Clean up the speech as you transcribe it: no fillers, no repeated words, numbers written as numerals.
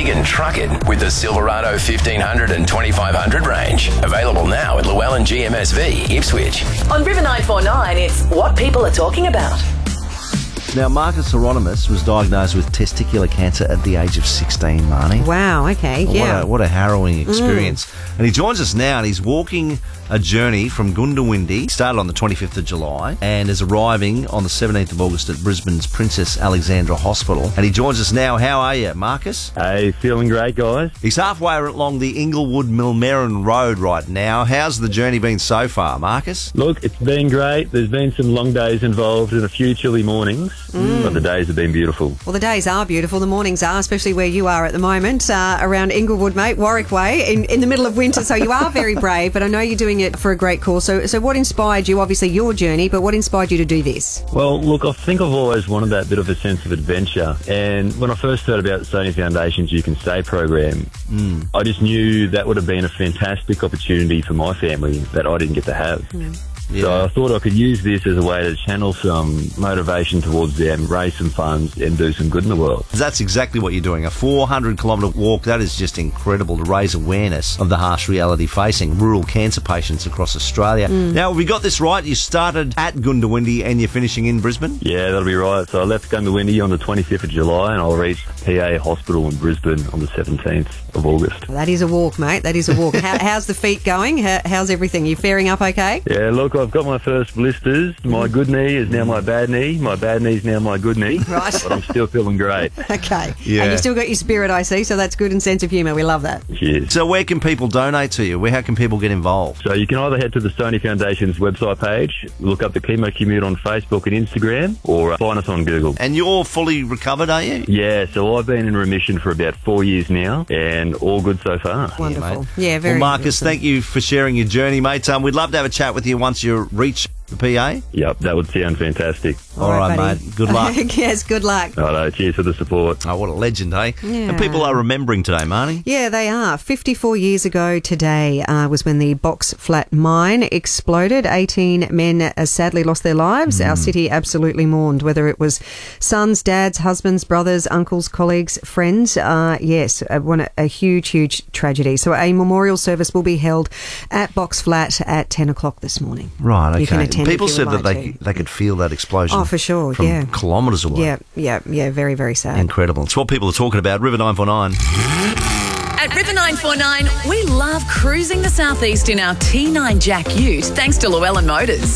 big and truck it with the Silverado 1500 and 2500 range. Available now at Llewellyn GMSV, Ipswich. On River 949, it's what people are talking about. Now, Marcus Hieronymus was diagnosed with testicular cancer at the age of 16, Marnie. Wow, okay, yeah. What a harrowing experience. And he joins us now, and he's walking a journey from Goondiwindi. Started on the 25th of July and is arriving on the 17th of August at Brisbane's Princess Alexandra Hospital. And he joins us now. How are you, Marcus? Hey, feeling great, guys. He's halfway along the Inglewood-Millmerran Road right now. How's the journey been so far, Marcus? Look, it's been great. There's been some long days involved and a few chilly mornings, but the days have been beautiful. Well, the days are beautiful. The mornings are, especially where you are at the moment, around Inglewood, mate, Warwick Way, in the middle of winter. So you are very brave, but I know you're doing it for a great cause. So what inspired you? Obviously, your journey, but what inspired you to do this? Well, look, I think I've always wanted that bit of a sense of adventure. And when I first heard about the Sony Foundation's You Can Stay program, I just knew that would have been a fantastic opportunity for my family that I didn't get to have. Yeah. So I thought I could use this as a way to channel some motivation towards them, raise some funds and do some good in the world. That's exactly what you're doing. A 400-kilometre walk, that is just incredible to raise awareness of the harsh reality facing rural cancer patients across Australia. Now, have we got this right? You started at Goondiwindi and you're finishing in Brisbane? Yeah, that'll be right. So I left Goondiwindi on the 25th of July and I'll reach PA Hospital in Brisbane on the 17th of August. That is a walk, mate. That is a walk. How's the feet going? How's everything? You faring up okay? Yeah, look, I've got my first blisters. My good knee is now my bad knee. My bad knee is now my good knee. Right. But I'm still feeling great. Okay. Yeah. And you still got your spirit, I see, so that's good and sense of humour. We love that. Cheers. So where can people donate to you? How can people get involved? So you can either head to the Sony Foundation's website page, look up the Chemo Commute on Facebook and Instagram, or find us on Google. And you're fully recovered, are you? Yeah, so I've been in remission for about 4 years now, and all good so far. Wonderful. Yeah, very Well, Marcus, awesome. thank you for sharing your journey, mate. We'd love to have a chat with you once you reach the PA. Yep, that would sound fantastic. All right, buddy. mate. Good luck. Yes, good luck. Righto, cheers for the support. Oh, what a legend, eh? Yeah. And people are remembering today, Marnie. Yeah, they are. 54 years ago today was when the Box Flat mine exploded. 18 men sadly lost their lives. Our city absolutely mourned, whether it was sons, dads, husbands, brothers, uncles, colleagues, friends. Yes, a huge, huge tragedy. So a memorial service will be held at Box Flat at 10 o'clock this morning. Right, okay. You can attend People if you said would that like they could feel that explosion. Oh, for sure, from yeah. kilometres away. Yeah, very, very sad. Incredible. It's what people are talking about. River 949. At River 949, we love cruising the southeast in our T9 Jack Ute thanks to Llewellyn Motors.